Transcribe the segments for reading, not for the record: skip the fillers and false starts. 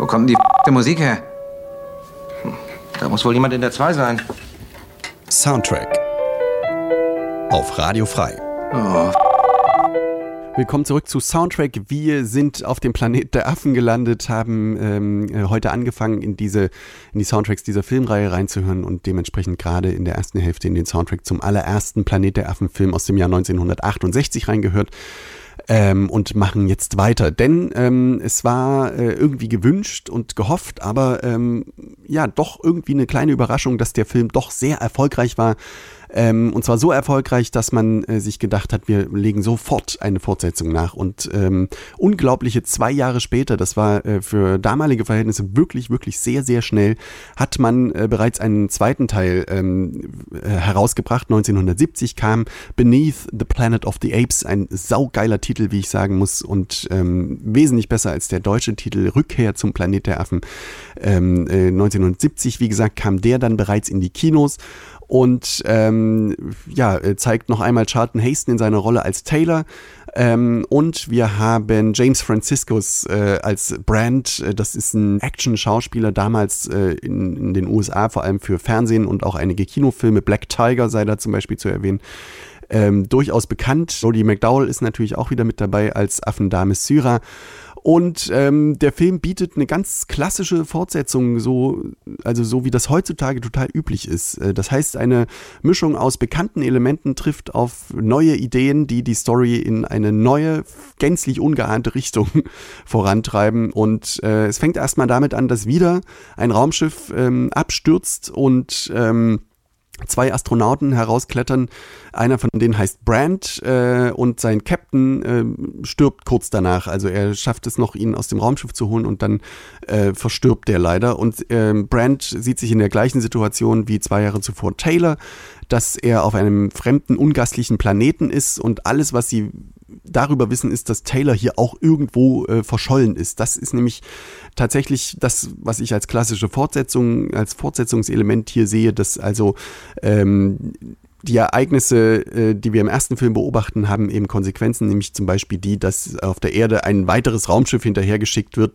Wo kommt denn die Musik her? Da muss wohl jemand in der 2 sein. Soundtrack auf Radio Frei. Oh, Willkommen zurück zu Soundtrack. Wir sind auf dem Planet der Affen gelandet, haben heute angefangen, in die Soundtracks dieser Filmreihe reinzuhören und dementsprechend gerade in der ersten Hälfte in den Soundtrack zum allerersten Planet der Affen-Film aus dem Jahr 1968 reingehört. Und machen jetzt weiter, denn es war irgendwie gewünscht und gehofft, aber ja, doch irgendwie eine kleine Überraschung, dass der Film doch sehr erfolgreich war. Und zwar so erfolgreich, dass man sich gedacht hat, wir legen sofort eine Fortsetzung nach. Und unglaubliche 2 Jahre später, das war für damalige Verhältnisse wirklich, wirklich sehr, sehr schnell, hat man bereits einen zweiten Teil herausgebracht. 1970 kam Beneath the Planet of the Apes, ein saugeiler Titel, wie ich sagen muss, und wesentlich besser als der deutsche Titel Rückkehr zum Planet der Affen. 1970, wie gesagt, kam der dann bereits in die Kinos. Und zeigt noch einmal Charlton Heston in seiner Rolle als Taylor. Und wir haben James Franciscus als Brand. Das ist ein Action-Schauspieler, damals in den USA, vor allem für Fernsehen und auch einige Kinofilme. Black Tiger sei da zum Beispiel zu erwähnen. Durchaus bekannt. Jodie McDowell ist natürlich auch wieder mit dabei als Affendame Syra. Und der Film bietet eine ganz klassische Fortsetzung, so wie das heutzutage total üblich ist. Das heißt, eine Mischung aus bekannten Elementen trifft auf neue Ideen, die die Story in eine neue, gänzlich ungeahnte Richtung vorantreiben. Und es fängt erstmal damit an, dass wieder ein Raumschiff abstürzt und 2 Astronauten herausklettern. Einer von denen heißt Brand und sein Captain stirbt kurz danach. Also er schafft es noch, ihn aus dem Raumschiff zu holen und dann verstirbt der leider. Und Brand sieht sich in der gleichen Situation wie 2 Jahre zuvor Taylor, dass er auf einem fremden, ungastlichen Planeten ist und alles, was sie darüber wissen, ist, dass Taylor hier auch irgendwo verschollen ist. Das ist nämlich tatsächlich das, was ich als klassische Fortsetzung, als Fortsetzungselement hier sehe, dass also die Ereignisse, die wir im ersten Film beobachten, haben eben Konsequenzen, nämlich zum Beispiel die, dass auf der Erde ein weiteres Raumschiff hinterhergeschickt wird,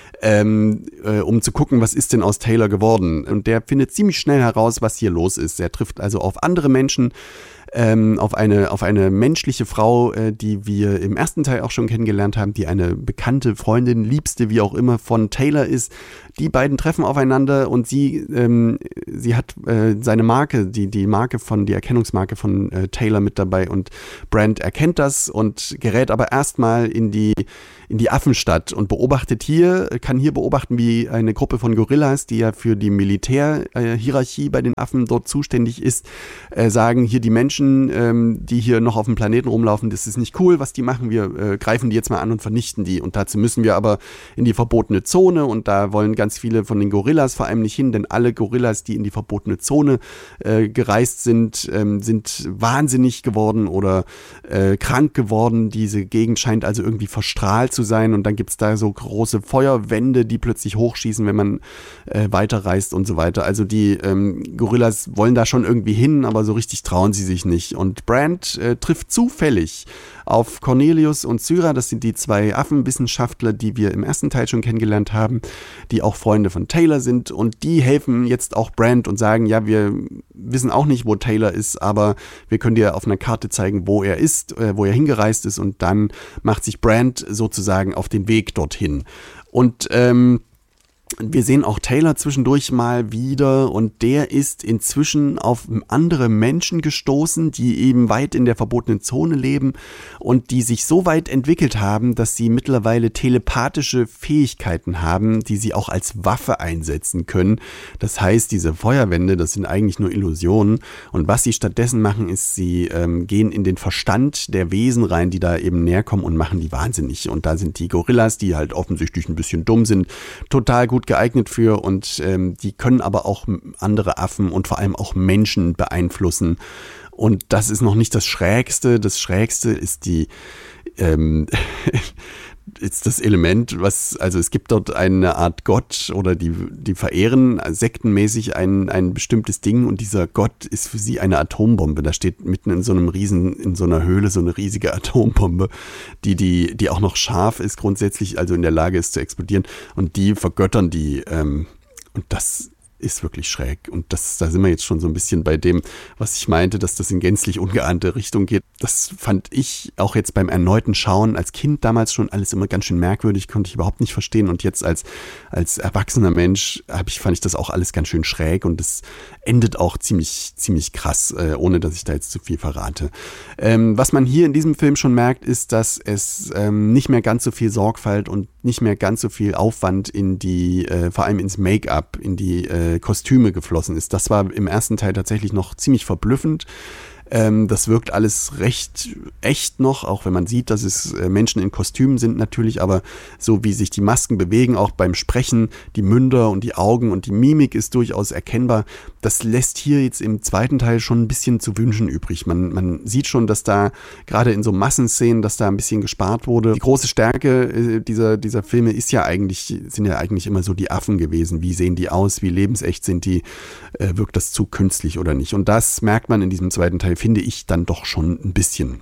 um zu gucken, was ist denn aus Taylor geworden. Und der findet ziemlich schnell heraus, was hier los ist. Er trifft also auf andere Menschen, auf eine menschliche Frau, die wir im ersten Teil auch schon kennengelernt haben, die eine bekannte Freundin, Liebste, wie auch immer, von Taylor ist. Die beiden treffen aufeinander und sie hat seine Marke, die Erkennungsmarke von Taylor mit dabei und Brand erkennt das und gerät aber erstmal in die Affenstadt und kann hier beobachten, wie eine Gruppe von Gorillas, die ja für die Militärhierarchie bei den Affen dort zuständig ist, sagen, hier die Menschen, die hier noch auf dem Planeten rumlaufen, das ist nicht cool, was die machen, wir greifen die jetzt mal an und vernichten die. Und dazu müssen wir aber in die verbotene Zone und da wollen ganz viele von den Gorillas vor allem nicht hin, denn alle Gorillas, die in die verbotene Zone gereist sind, sind wahnsinnig geworden oder krank geworden. Diese Gegend scheint also irgendwie verstrahlt zu sein und dann gibt es da so große Feuerwände, die plötzlich hochschießen, wenn man weiterreist und so weiter. Also die Gorillas wollen da schon irgendwie hin, aber so richtig trauen sie sich nicht. Und Brand trifft zufällig auf Cornelius und Syra, das sind die 2 Affenwissenschaftler, die wir im ersten Teil schon kennengelernt haben, die auch Freunde von Taylor sind und die helfen jetzt auch Brand und sagen, ja, wir wissen auch nicht, wo Taylor ist, aber wir können dir auf einer Karte zeigen, wo er ist, wo er hingereist ist und dann macht sich Brand sozusagen auf den Weg dorthin. Und wir sehen auch Taylor zwischendurch mal wieder und der ist inzwischen auf andere Menschen gestoßen, die eben weit in der verbotenen Zone leben und die sich so weit entwickelt haben, dass sie mittlerweile telepathische Fähigkeiten haben, die sie auch als Waffe einsetzen können. Das heißt, diese Feuerwände, das sind eigentlich nur Illusionen und was sie stattdessen machen, ist, sie gehen in den Verstand der Wesen rein, die da eben näher kommen und machen die wahnsinnig. Und da sind die Gorillas, die halt offensichtlich ein bisschen dumm sind, total gut geeignet für und die können aber auch andere Affen und vor allem auch Menschen beeinflussen. Und das ist noch nicht das Schrägste. Das Schrägste ist ist das Element, also es gibt dort eine Art Gott oder die verehren sektenmäßig ein bestimmtes Ding und dieser Gott ist für sie eine Atombombe. Da steht mitten in so einer Höhle so eine riesige Atombombe, die auch noch scharf ist grundsätzlich, also in der Lage ist zu explodieren und die vergöttern die und das ist wirklich schräg. Und da sind wir jetzt schon so ein bisschen bei dem, was ich meinte, dass das in gänzlich ungeahnte Richtung geht. Das fand ich auch jetzt beim erneuten Schauen als Kind damals schon alles immer ganz schön merkwürdig, konnte ich überhaupt nicht verstehen. Und jetzt als erwachsener Mensch fand ich das auch alles ganz schön schräg und es endet auch ziemlich krass, ohne dass ich da jetzt zu viel verrate. Was man hier in diesem Film schon merkt, ist, dass es nicht mehr ganz so viel Sorgfalt und nicht mehr ganz so viel Aufwand in vor allem ins Make-up, in die Kostüme geflossen ist. Das war im ersten Teil tatsächlich noch ziemlich verblüffend. Das wirkt alles recht echt noch, auch wenn man sieht, dass es Menschen in Kostümen sind natürlich, aber so wie sich die Masken bewegen, auch beim Sprechen, die Münder und die Augen und die Mimik ist durchaus erkennbar. Das lässt hier jetzt im zweiten Teil schon ein bisschen zu wünschen übrig. Man sieht schon, dass da gerade in so Massenszenen, dass da ein bisschen gespart wurde. Die große Stärke dieser Filme sind ja eigentlich immer so die Affen gewesen. Wie sehen die aus? Wie lebensecht sind die? Wirkt das zu künstlich oder nicht? Und das merkt man in diesem zweiten Teil, finde ich, dann doch schon ein bisschen.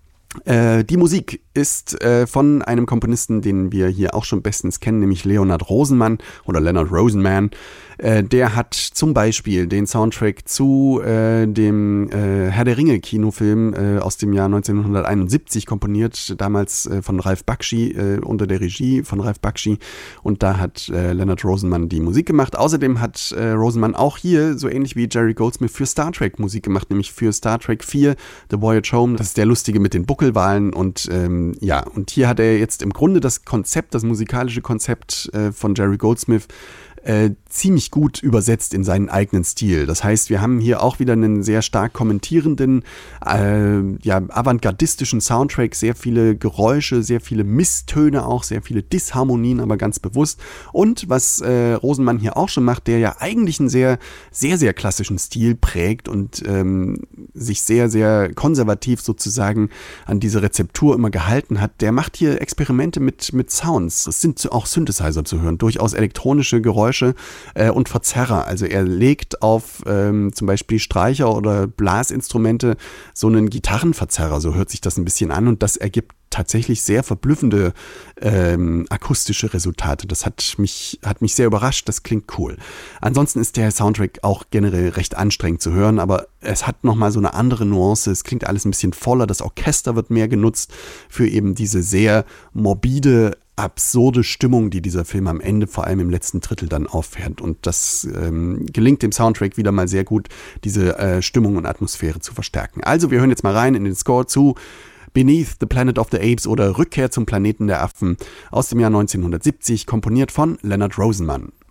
Die Musik ist von einem Komponisten, den wir hier auch schon bestens kennen, nämlich Leonard Rosenman oder Leonard Rosenman. Der hat zum Beispiel den Soundtrack zu dem Herr der Ringe Kinofilm aus dem Jahr 1971 komponiert, damals von Ralph Bakshi, unter der Regie von Ralph Bakshi. Und da hat Leonard Rosenman die Musik gemacht. Außerdem hat Rosenman auch hier, so ähnlich wie Jerry Goldsmith, für Star Trek Musik gemacht, nämlich für Star Trek 4, The Voyage Home. Das ist der lustige mit den Buckelwalen. Und und hier hat er jetzt im Grunde das musikalische Konzept von Jerry Goldsmith ziemlich gut übersetzt in seinen eigenen Stil. Das heißt, wir haben hier auch wieder einen sehr stark kommentierenden, avantgardistischen Soundtrack, sehr viele Geräusche, sehr viele Misstöne auch, sehr viele Disharmonien, aber ganz bewusst. Und was Rosenman hier auch schon macht, der ja eigentlich einen sehr, sehr, sehr klassischen Stil prägt und sich sehr, sehr konservativ sozusagen an diese Rezeptur immer gehalten hat, der macht hier Experimente mit Sounds. Es sind auch Synthesizer zu hören, durchaus elektronische Geräusche und Verzerrer. Also er legt auf zum Beispiel Streicher oder Blasinstrumente so einen Gitarrenverzerrer, so hört sich das ein bisschen an und das ergibt tatsächlich sehr verblüffende akustische Resultate. Das hat mich sehr überrascht, das klingt cool. Ansonsten ist der Soundtrack auch generell recht anstrengend zu hören, aber es hat nochmal so eine andere Nuance, es klingt alles ein bisschen voller, das Orchester wird mehr genutzt für eben diese sehr morbide, absurde Stimmung, die dieser Film am Ende, vor allem im letzten Drittel, dann auffährt. Und das gelingt dem Soundtrack wieder mal sehr gut, diese Stimmung und Atmosphäre zu verstärken. Also wir hören jetzt mal rein in den Score zu Beneath the Planet of the Apes oder Rückkehr zum Planeten der Affen aus dem Jahr 1970, komponiert von Leonard Rosenman.